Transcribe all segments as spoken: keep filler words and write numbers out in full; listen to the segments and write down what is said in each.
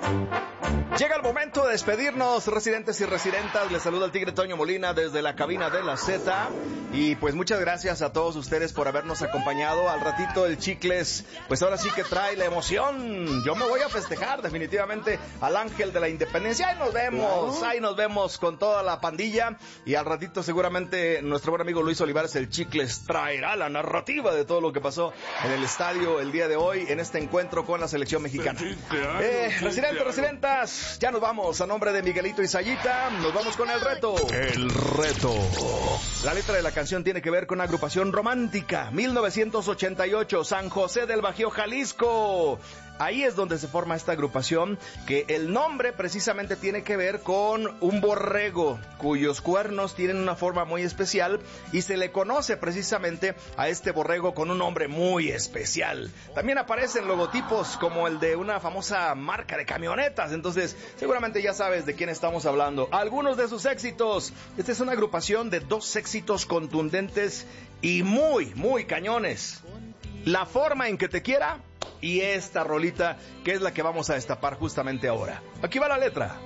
Llega el momento de despedirnos, residentes y residentas. Les saluda el Tigre Toño Molina desde la cabina de la Z. Y pues muchas gracias a todos ustedes por habernos acompañado. Al ratito el Chicles, pues ahora sí que trae la emoción. Yo me voy a festejar definitivamente al Ángel de la Independencia. Ahí nos vemos, ahí nos vemos con toda la pandilla. Y al ratito seguramente nuestro buen amigo Luis Olivares, el Chicles, traerá la narrativa de todo lo que pasó en el estadio el día de hoy en este encuentro con la selección mexicana. Eh, residentes, residentas. Ya nos vamos, a nombre de Miguelito y Sayita, nos vamos con el reto. El reto. La letra de la canción tiene que ver con una agrupación romántica. mil novecientos ochenta y ocho, San José del Bajío, Jalisco. Ahí es donde se forma esta agrupación, que el nombre precisamente tiene que ver con un borrego, cuyos cuernos tienen una forma muy especial, y se le conoce precisamente a este borrego con un nombre muy especial. También aparecen logotipos como el de una famosa marca de camionetas, entonces seguramente ya sabes de quién estamos hablando. Algunos de sus éxitos. Esta es una agrupación de dos éxitos contundentes y muy, muy cañones. La forma en que te quiera y esta rolita, que es la que vamos a destapar justamente ahora. Aquí va la letra.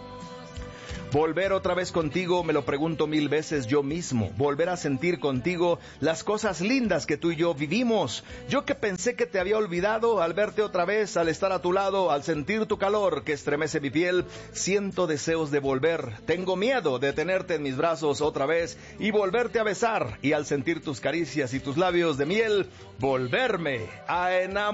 Volver otra vez contigo, me lo pregunto mil veces yo mismo. Volver a sentir contigo las cosas lindas que tú y yo vivimos. Yo que pensé que te había olvidado, al verte otra vez, al estar a tu lado, al sentir tu calor que estremece mi piel, siento deseos de volver. Tengo miedo de tenerte en mis brazos otra vez y volverte a besar. Y al sentir tus caricias y tus labios de miel, volverme a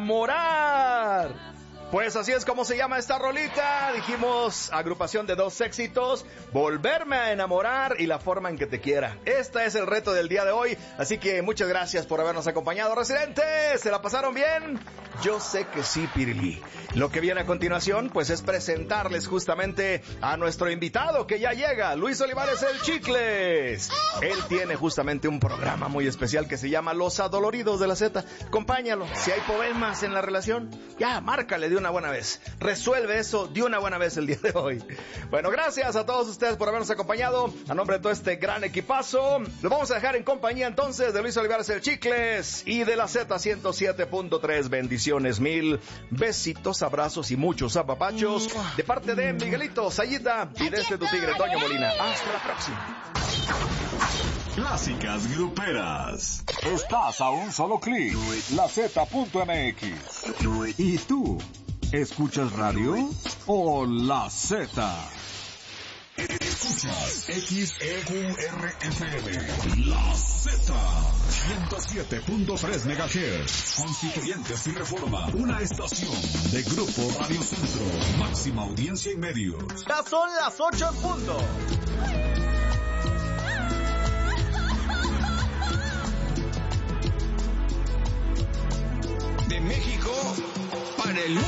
enamorar. Pues así es como se llama esta rolita. Dijimos, agrupación de dos éxitos, volverme a enamorar y la forma en que te quiera. Este es el reto del día de hoy, así que muchas gracias por habernos acompañado, residentes. ¿Se la pasaron bien? Yo sé que sí, Pirili. Lo que viene a continuación, pues es presentarles justamente a nuestro invitado que ya llega, Luis Olivares, el Chicles. Él tiene justamente un programa muy especial que se llama Los Adoloridos de la Z. Acompáñalo. Si hay problemas en la relación, ya, márcale de una buena vez. Resuelve eso de una buena vez el día de hoy. Bueno, gracias a todos ustedes por habernos acompañado. A nombre de todo este gran equipazo, lo vamos a dejar en compañía entonces de Luis Olivares, el Chicles, y de la Z ciento siete punto tres. Bendiciones mil. Besitos, abrazos y muchos apapachos de parte de Miguelito, Sayita y de este tu Tigre Toño Molina. Hasta la próxima. Clásicas gruperas. Estás a un solo clic. La Z punto M X. ¿Y tú? ¿Escuchas radio o la Z? Escuchas X E Q R F M. La Z. ciento siete punto tres megahertz. Constituyentes y Reforma. Una estación de Grupo Radio Centro. Máxima audiencia y medios. Ya son las ocho en punto.